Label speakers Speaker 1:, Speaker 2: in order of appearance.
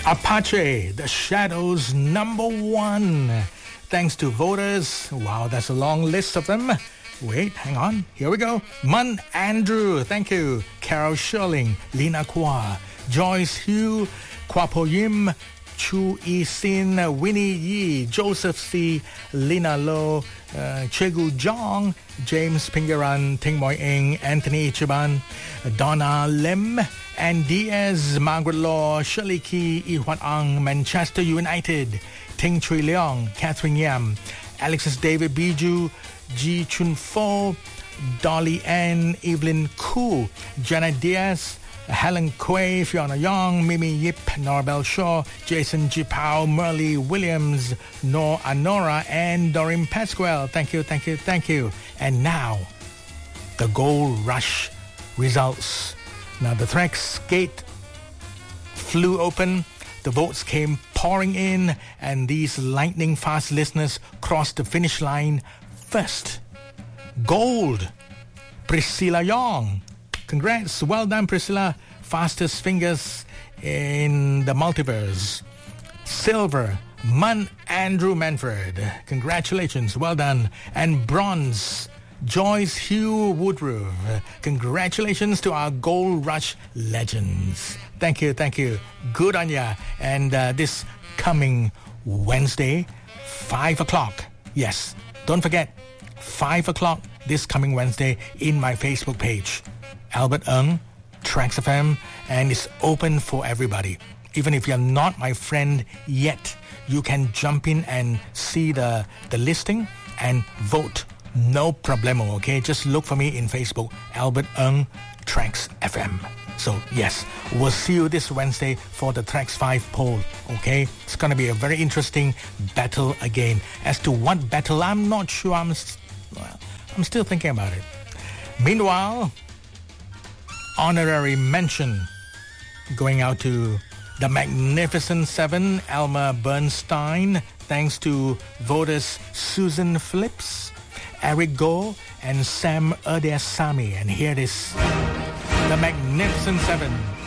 Speaker 1: Apache, The Shadows, number 1. Thanks to voters. Wow, that's a long list of them. Wait, hang on. Here we go. Mun Andrew, thank you. Carol Sherling, Lina Kwa, Joyce Hugh, Kwapo Yim, Chu E Sin, Winnie Yi, Joseph C, Lina Lo, Chegu Jong, James Pingaran, Ting Moy Eng, Anthony Chiban, Donna Lim, and Diaz, Margaret Law, Shirley Key, Ihwan Ang, Manchester United, Ting Chui Leong, Catherine Yam, Alexis David Biju, Ji Chun Fo, Dolly Ann, Evelyn Koo, Janet Diaz, Helen Quay, Fiona Young, Mimi Yip, Norbel Shaw, Jason Jipao, Merle Williams, Nor Anora, and Doreen Pasquale. Thank you, thank you, thank you. And now, the Gold Rush results. Now, the Threx gate flew open. The votes came pouring in, and these lightning-fast listeners crossed the finish line first. Gold, Priscilla Young. Congrats. Well done, Priscilla. Fastest fingers in the multiverse. Silver, Mun Andrew Manfred. Congratulations. Well done. And bronze, Joyce Hugh Woodruff. Congratulations to our Gold Rush legends. Thank you, thank you. Good on ya. And this coming Wednesday, 5 o'clock. Yes, don't forget, 5 o'clock this coming Wednesday in my Facebook page. Albert Ng, Trax FM, and it's open for everybody. Even if you're not my friend yet, you can jump in and see the listing and vote. No problemo, okay? Just look for me in Facebook, Albert Ng, Trax FM. So, yes, we'll see you this Wednesday for the Trax 5 poll, okay? It's going to be a very interesting battle again. As to what battle, I'm not sure. I'm still thinking about it. Meanwhile, honorary mention going out to the Magnificent Seven, Elmer Bernstein, thanks to voters Susan Phillips, Eric Go, and Sam Erdesami. And here it is, the Magnificent Seven.